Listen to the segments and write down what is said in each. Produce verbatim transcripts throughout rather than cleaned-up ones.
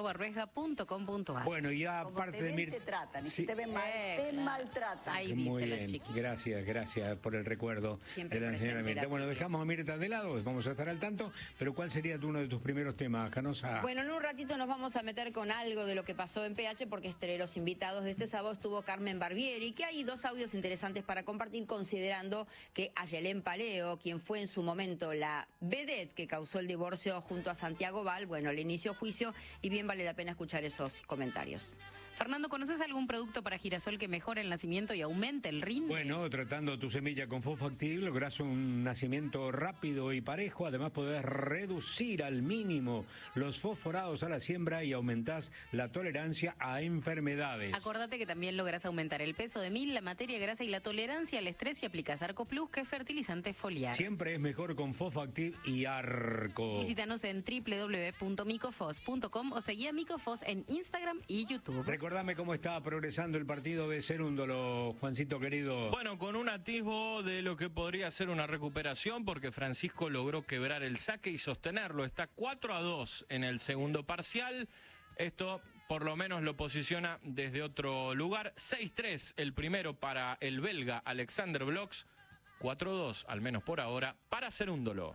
barbeja punto com punto ar. Bueno, y Como aparte te de ven, Mir... te tratan, y Sí. si te ven mal, Eh, te claro. maltratan. Ahí Muy dice la bien, chiqui. gracias, gracias por el recuerdo Siempre de la señora presente la Mirta. Bueno, chiqui. dejamos a Mirta de lado, vamos a estar al tanto, pero ¿cuál sería uno de tus primeros temas, Canosa? Bueno, en un ratito nos vamos a meter con algo de lo que pasó en P H, porque entre los invitados de este sábado estuvo Carmen Barbieri, que hay dos audios interesantes para compartir, considerando que Ayelén Paleo, quien fue en su momento la vedette que causó el divorcio junto a Santiago Val, bueno, le inició juicio y bien vale la pena escuchar esos comentarios. Fernando, ¿conoces algún producto para girasol que mejore el nacimiento y aumente el rinde? Bueno, tratando tu semilla con Fosfactiv lográs un nacimiento rápido y parejo. Además podés reducir al mínimo los fosforados a la siembra y aumentás la tolerancia a enfermedades. Acordate que también lográs aumentar el peso de mil, la materia grasa y la tolerancia al estrés, y aplicás Arco Plus, que es fertilizante foliar. Siempre es mejor con Fosfactiv y Arco. Visítanos en doble u doble u doble u punto micofos punto com o seguí a Micofos en Instagram y YouTube. Recordame cómo estaba progresando el partido de Cerúndolo, Juancito querido. Bueno, con un atisbo de lo que podría ser una recuperación, porque Francisco logró quebrar el saque y sostenerlo. Está cuatro a dos en el segundo parcial. Esto por lo menos lo posiciona desde otro lugar. seis tres el primero para el belga Alexander Blox. cuatro dos, al menos por ahora, para Cerúndolo.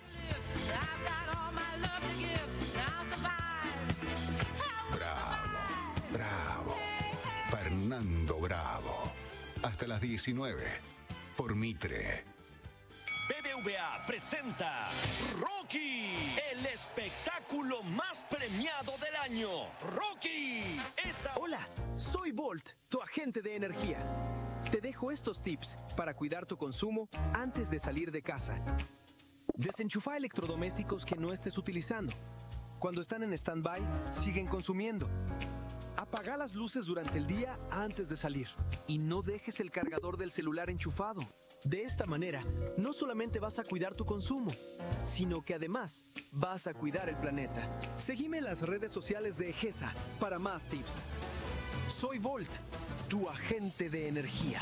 Bravo, bravo. Fernando Bravo. Hasta las diecinueve. Por Mitre. B B V A presenta Rocky, el espectáculo más premiado del año. Rocky. Esa... Hola, soy Volt, tu agente de energía. Te dejo estos tips para cuidar tu consumo antes de salir de casa. Desenchufa electrodomésticos que no estés utilizando. Cuando están en stand-by, siguen consumiendo. Apaga las luces durante el día antes de salir. Y no dejes el cargador del celular enchufado. De esta manera, no solamente vas a cuidar tu consumo, sino que además vas a cuidar el planeta. Seguime en las redes sociales de Egesa para más tips. Soy Volt, tu agente de energía.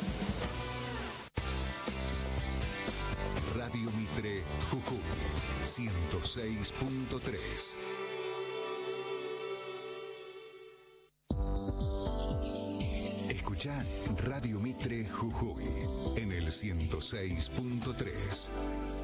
Radio Mitre, Jujuy, ciento seis punto tres. Escuchá Radio Mitre Jujuy en el ciento seis punto tres.